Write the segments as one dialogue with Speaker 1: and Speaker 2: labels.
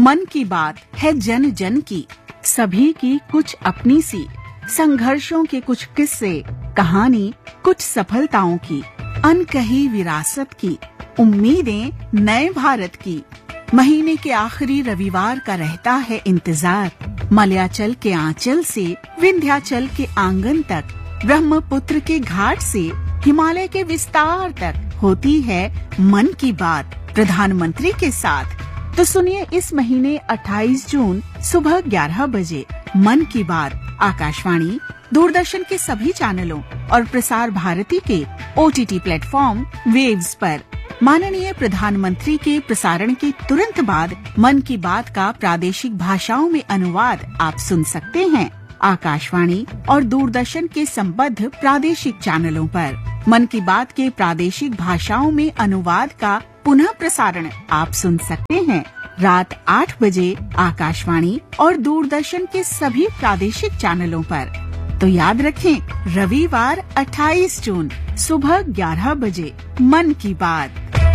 Speaker 1: मन की बात है जन जन की, सभी की कुछ अपनी सी, संघर्षों के कुछ किस्से, कहानी कुछ सफलताओं की, अनकही विरासत की, उम्मीदें नए भारत की। महीने के आखिरी रविवार का रहता है इंतजार, मलयाचल के आंचल से विंध्याचल के आंगन तक, ब्रह्मपुत्र के घाट से हिमालय के विस्तार तक होती है मन की बात प्रधानमंत्री के साथ। तो सुनिए इस महीने 28 जून सुबह 11 बजे मन की बात आकाशवाणी, दूरदर्शन के सभी चैनलों और प्रसार भारती के OTT प्लेटफॉर्म वेव्स पर। माननीय प्रधानमंत्री के प्रसारण के तुरंत बाद मन की बात का प्रादेशिक भाषाओं में अनुवाद आप सुन सकते हैं आकाशवाणी और दूरदर्शन के संबद्ध प्रादेशिक चैनलों पर। मन की बात के प्रादेशिक भाषाओं में अनुवाद का पुनः प्रसारण आप सुन सकते हैं रात 8 बजे आकाशवाणी और दूरदर्शन के सभी प्रादेशिक चैनलों पर। तो याद रखें, रविवार 28 जून सुबह 11 बजे मन की बात।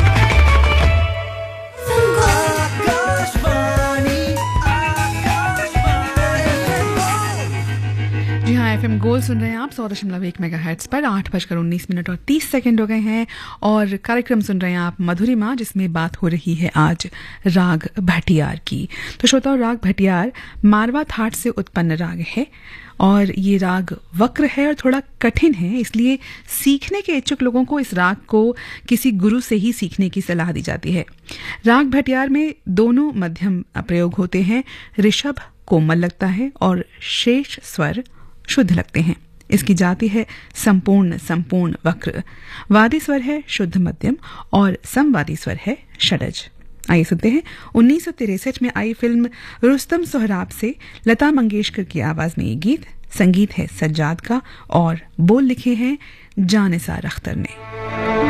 Speaker 2: जी हाँ, FM गोल्ड सुन रहे हैं आप 100.1 मेगाहर्ट्ज पर। 8:19 और 30 हो गए हैं और कार्यक्रम सुन रहे हैं आप मधुरिमा, जिसमें बात हो रही है आज राग भटियार की। तो श्रोताओं, राग भटियार मारवा थाट से उत्पन्न राग है और ये राग वक्र है और थोड़ा कठिन है, इसलिए सीखने के इच्छुक लोगों को इस राग को किसी गुरु से ही सीखने की सलाह दी जाती है। राग भटियार में दोनों मध्यम प्रयोग होते हैं, ऋषभ कोमल लगता है और शेष स्वर शुद्ध लगते हैं। इसकी जाति है संपूर्ण वक्र, वादी स्वर है शुद्ध मध्यम और समवादी स्वर है षडज। आइए सुनते हैं 1963 में आई फिल्म रुस्तम सोहराब से लता मंगेशकर की आवाज में ये गीत। संगीत है सज्जाद का और बोल लिखे हैं जानिसार अख्तर ने।